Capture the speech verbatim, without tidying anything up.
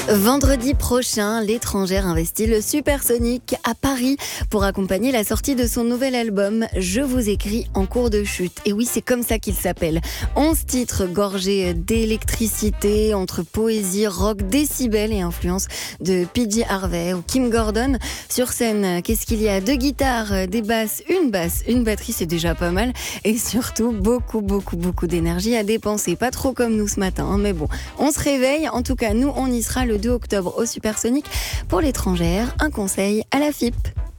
Vendredi prochain, l'étrangère investit le Supersonic à Paris pour accompagner la sortie de son nouvel album « Je vous écris en cours de chute ». Et oui, c'est comme ça qu'il s'appelle. onze titres gorgés d'électricité, entre poésie, rock, décibels et influence de P J Harvey ou Kim Gordon. Sur scène, qu'est-ce qu'il y a? Deux guitares, des basses, une basse, une batterie, c'est déjà pas mal. Et surtout, beaucoup, beaucoup, beaucoup d'énergie à dépenser. Pas trop comme nous ce matin, hein, mais bon, on se réveille. En tout cas, nous, on y sera le deux octobre au Supersonic. Pour l'étrangère, un conseil à la F I P.